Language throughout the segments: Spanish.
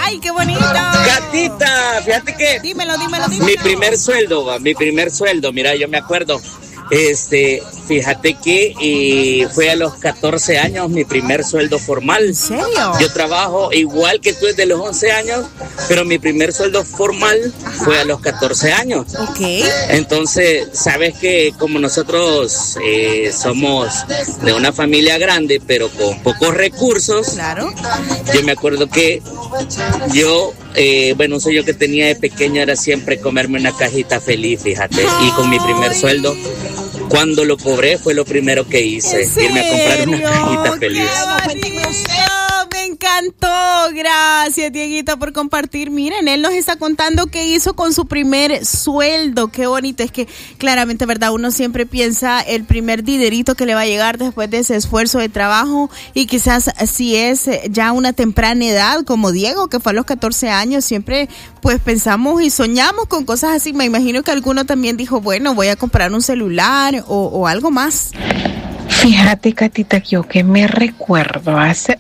¡Ay, qué bonito! Gatita, fíjate que... Dímelo. Mi primer sueldo, mira, yo me acuerdo. Fíjate que fue a los 14 años mi primer sueldo formal. ¿En serio? Yo trabajo igual que tú desde los 11 años, pero mi primer sueldo formal fue a los 14 años. Ok. Entonces, sabes que como nosotros somos de una familia grande, pero con pocos recursos, Claro. yo me acuerdo que yo, un sueño que tenía de pequeño era siempre comerme una cajita feliz, fíjate, y con mi primer sueldo, cuando lo cobré, fue lo primero que hice, irme a comprar una cajita feliz. Me encantó. Gracias, Dieguito, por compartir. Miren, él nos está contando qué hizo con su primer sueldo. Qué bonito. Es que claramente, ¿verdad? Uno siempre piensa el primer dinerito que le va a llegar después de ese esfuerzo de trabajo, y quizás si es ya una temprana edad, como Diego, que fue a los 14 años, siempre pues pensamos y soñamos con cosas así. Me imagino que alguno también dijo, bueno, voy a comprar un celular o algo más. Fíjate, Catita, yo que me recuerdo hace...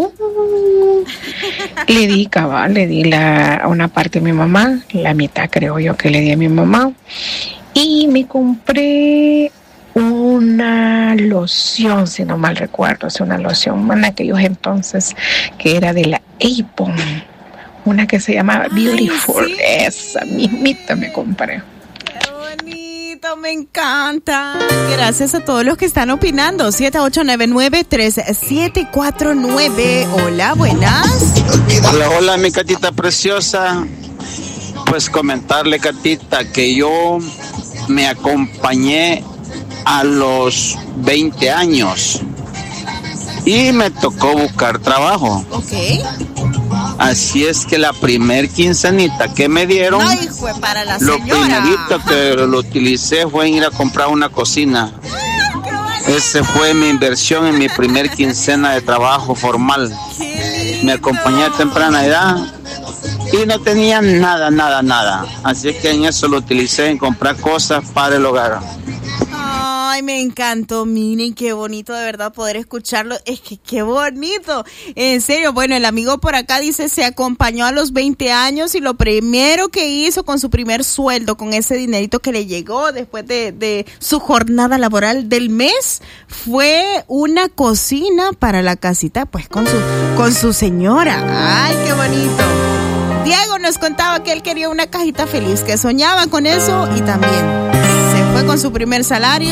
le di una parte a mi mamá, la mitad creo yo que le di a mi mamá, y me compré una loción, si no mal recuerdo, es una loción en aquellos entonces que era de la Avon, una que se llamaba Beautiful. Sí. Esa mismita me compré. Me encanta. Gracias a todos los que están opinando. 7899-3749. Hola, buenas. Hola, mi Catita preciosa. Pues comentarle, Catita, que yo me acompañé a los 20 años y me tocó buscar trabajo. Ok. Así es que la primer quincenita que me dieron, fue para la lo señora. primerito que lo utilicé fue en ir a comprar una cocina. Esa fue mi inversión en mi primer quincena de trabajo formal. Me acompañé a temprana edad y no tenía nada. Así es que en eso lo utilicé en comprar cosas para el hogar. Ay, me encantó, miren, qué bonito de verdad poder escucharlo, es que qué bonito, en serio. Bueno, el amigo por acá dice, se acompañó a los 20 años y lo primero que hizo con su primer sueldo, con ese dinerito que le llegó después de su jornada laboral del mes, fue una cocina para la casita, pues con su señora. Ay, qué bonito. Diego nos contaba que él quería una cajita feliz, que soñaba con eso y también se fue con su primer salario.